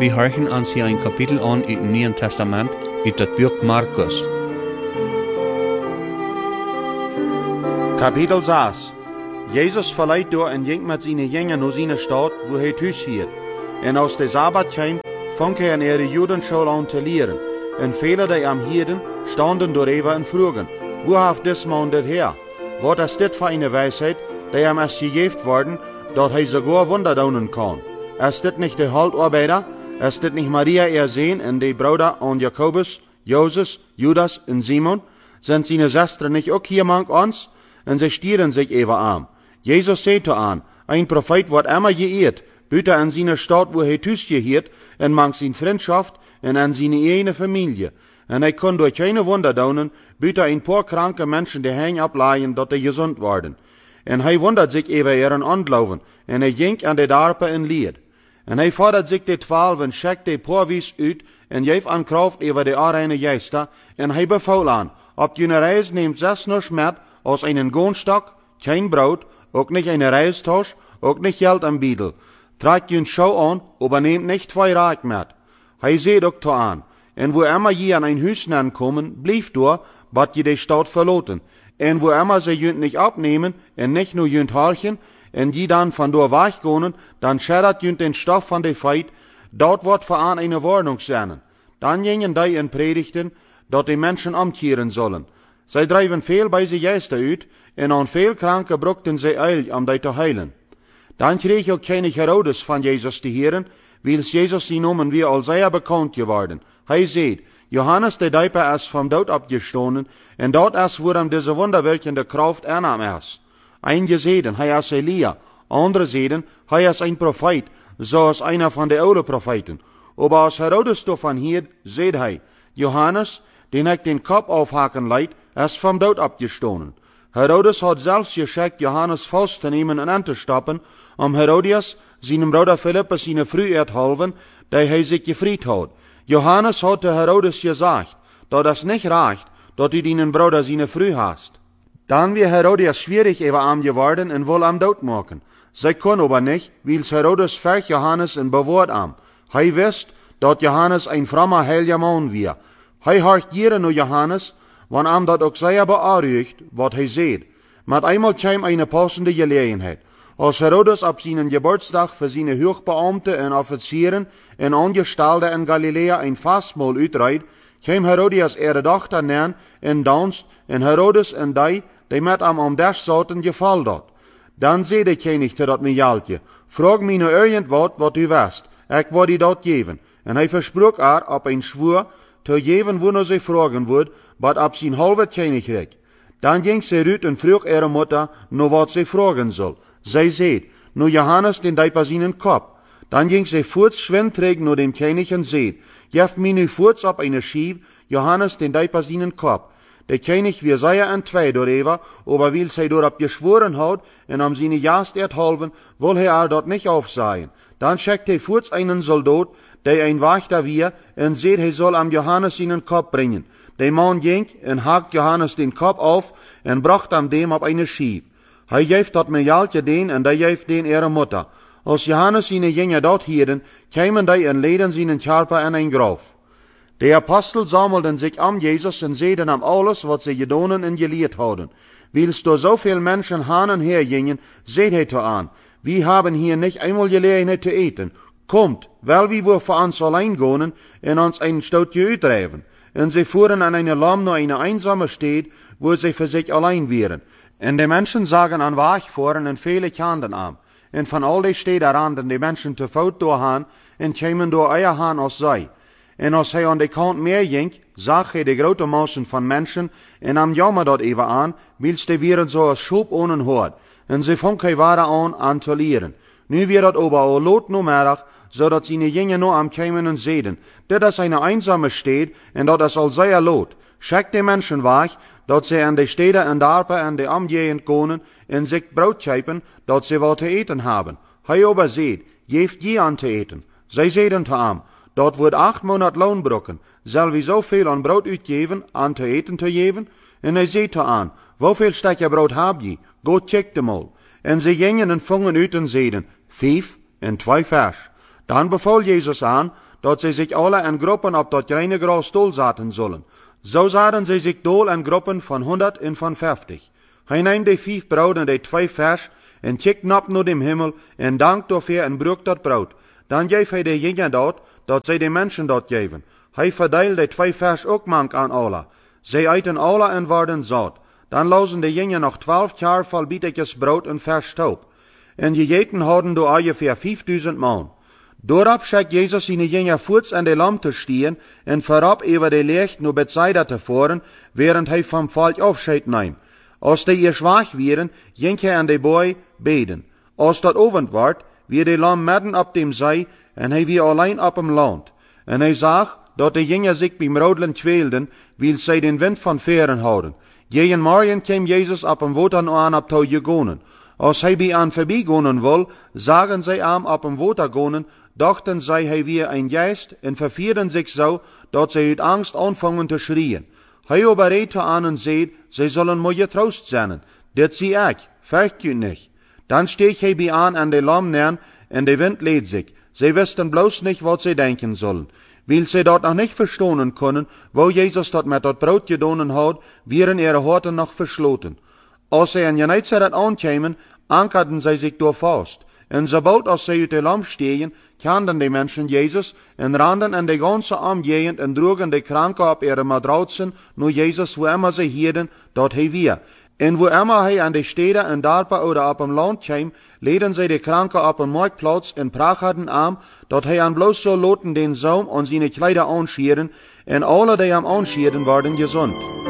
Wir horchen uns hier ein Kapitel an im Neuen Testament, in das Buch Markus. Kapitel 6. Jezus verleiht door en ging met zijn jingen naar zijn stad, wo hij thuis hield. En als de Sabbat kwam, vong hij in ihre Judenschule aan te leren. En vele die am hielden, stonden door even en vroegen, wo haft dis man dit her? Wat is dit voor eine wijsheid, die hem is gegeven worden, dat hij sogar Wunder doen kan? Is dit niet de Hauptarbeiter? Is dit niet Maria ihr Sohn en de Bruder an Jakobus, Joses, Judas en Simon? Sind seine Schwestern nicht auch hier mank ons? En sie stieren sich even aan. Jesus sagte an, ein Prophet wird immer geehrt, büter an seine Stadt, wo er thuis gehiert, en mank sein Freundschaft, en an seine eigene Familie. En hij kon durch keine Wunder doen, büter ein paar kranke Menschen die Hänge ableihen, dat die gesund worden. En hij wundert sich über ihren Unglauben, en hij ging an de Darpe en leed. En hij fordert sich de 12 en schickt de Porwies uit, en geeft aan Kraft über de Areine Geister, en hij befaul aan, op jene Reis nehmt 6 nur met, aus einen Gohnstock, kein Brot, auch nicht eine Reistosch, auch nicht Geld am Biedel. Tragt jün Schau an, aber nehmt nicht 2 Reich mit. Hij seht auch to an. En wo immer je an ein Hüsten ankommen, blieb door, bat je de Stadt verloten. En wo immer sie jünt nicht abnehmen, en nicht nur jünt horchen, en die dann von door weichgonen, dann scherdert jünt den Stoff von de Feit, dort wird für an eine Warnung sein. Dann gingen die in Predigten, dat die Menschen umkehren sollen. Zij drijven veel bij ze Geister uit, en aan veel kranken brukten zij eil om die te heilen. Dan kreeg ook König Herodes van Jezus te heren, wils Jezus sie noemen wie al zeer bekannt geworden. Hij zei, Johannes de Döper is vom dood opgestonden, en dort is worum diese wunderwerkende Kraft ernam is. Einige zeiden, hij is Elia, andere zeiden, hij is ein Prophet, zoals einer van de oude Propheten. Aber als Herodes davon hield, zei hij, Johannes, den ik den Kopf aufhaken leid, is vom dood opgestonden. Herodes had zelfs geschickt, Johannes vast te nemen en aan te stappen, om Herodias, zijn broeder Philippus, zijn vrouw halven, die hij zich gevried had. Johannes had te Herodes gezegd, dat es nicht reicht, dat u deinen broeder zijn vrouw hast. Dan weer Herodias schwierig über am geworden en wil am dood maken. Zij kon aber nicht, wils Herodes verch Johannes en bewoord am. Hij wist, dat Johannes ein frommer heiliger Mann war. Hij hart jere nur Johannes, wann am dat ook sehr beaardigt, wat hij zeed. Maar einmal kwam eine passende Gelegenheit. Als Herodes op zijn Geburtsdag für seine Hochbeamte en Offizieren en Angestellte in Galilea ein Fastmahl uitreid, kwam Herodias ihre Tochter nähen in Danst, en Herodes en die met am Tisch zaten, gefall dat. Dan zei de König te dat Mijaltje, frag mij nu irgendwat wat u wist, ik wil die dat geven. En hij versprach haar op een schwur, te geven wanneer zij vragen wordt, wat op zijn halve Königreich. Dan ging zij uit en vroeg ihre Mutter, no wat zij vragen soll. Zij zei, no Johannes den Döper seinen Kopf. Dan ging zij voorts schwindträg no dem König en zei, geeft mij nu voorts op eine Schief, Johannes den Döper seinen Kopf. Der König wir sehr en 2 dorever, aber weil zij dorop geschworen hat, en am seine Jast halven, will er dort nicht aufsehen. Dan schickt hij voorts einen Soldat, der ein Wächter wir, en seht, hij soll am Johannes seinen Kopf bringen. Der Mann ging en hakt Johannes den Kopf auf en bracht am dem op eine Schief. Hij geeft dat Mijaltje den en der geeft den ihre Mutter. Als Johannes seine Jünger dort hielden, kämen die en leden seinen Körper in ein Graf. Die Apostel sammelten sich am Jesus en zeiden am alles, wat sie gedonen en geleerd hadden. Wils door so viel Menschen han en her gingen, seht hij to an, wir haben hier nicht einmal Gelegenheit zu eten. Kommt, weil wir für uns allein gehen en uns ein Stoutje uitdrijven. En sie fuhren an eine Lamm nach eine einsame Stadt, wo sie für sich allein wären. En die Menschen sagen an Wach fuhren en viele Kanden am. En von all die Städten randen die Menschen te voet doorhaan en kämen door eier haan als zij. En als hij aan de kant meer ging, zag hij de grote massen van mensen en nam jammer dat even aan, wils die wären so als Schub ohne Hort. En sie fong hij waren aan te leren. Nu weer dat aber al lot no middag, zodat seine Jünger no am kämen en zeiden, dit is eine einsame Stadt en dat is al zeer lot. Schickt die Menschen weg, dat sie an de Städte en Dorpen en de Omgegend konen en sich Brot keipen, dat sie wat te eten haben. Hij aber seht, geeft je an te eten. Zij zeiden te am, dat wordt 8 Monat Lohn brucken, zal wie so viel an Brot uitgeven, an te eten te geven? En hij zei te aan, hoeveel stukje brood heb je? Go check dem mal. En ze gingen en vongen uit en zeiden, 5 en 2 vers. Dan beval Jezus aan, dat sie sich alle in Gruppen op dat reine Gras dol zaten sollen. So zaten sie sich dol in Gruppen von 100 en van 50. Hij neemt de 5 brood en de 2 vers, en kijkt nap naar dem Himmel, en dankt dafür en brukt dat brood. Dan geeft hij de jingen dat zij de mensen dat geven. Hij verdeelt de 2 vers ook mank aan alle. Zij eten alle en worden zout. Dan lozen de jingen nog 12 jaar vol bietekjes brood en vers stoop. En gegeten hadden door ongeveer 5000 man. Doorop schickt Jezus zijn jingen voets aan de lam te stehen en voorop over de licht naar Bethsaida te voeren, während hij vom volk afscheid neemt. Als die ihr schwach wären, ging hij aan de boy beden. Als dat ovend wordt, weer de lam midden op dem zee en hij weer alleen op hem land. En hij zag dat de jingen zich beim Rodelen kwelden, wil zij den wind van veren houden. Gegen morgen kwam Jezus op hem water aan op touw gegonen. Als hij bij aan voorbijgonen wil, zagen zij aan op hem water gonen, dachten zij hij weer een geest en vervierden zich zo, dat zij uit angst aanvangen te schreien. Hij overreed aan en zei, zij zullen mooie troost zijn. Dit zie ik, fürcht u niet. Dan steeg hij bij aan de lam neer en de wind leed zich. Zij wisten bloos niet wat zij denken zullen. Weil zij dat nog niet verstonen kunnen, wo Jezus dat met dat brood gedaan had, wären ihre Horten noch verschloten. Als zij in Genezareth aankwamen, ankerden zij zich door vast. En sobald als zij uit de lam stegen, kenden de mensen Jezus en randen in de ganze omgegend en droegen de kranken op ihre matratzen naar Jezus, wo immer zij hielden, dat hij weer. En wo immer hij aan de steden en dorpen oder op een land kwam, leden zij de kranken op een marktplaats en prachten aan, dat hij aan bloos zo loten den Saum en zijn kleider aanscheren, en alle die hem aanscheren worden gezond.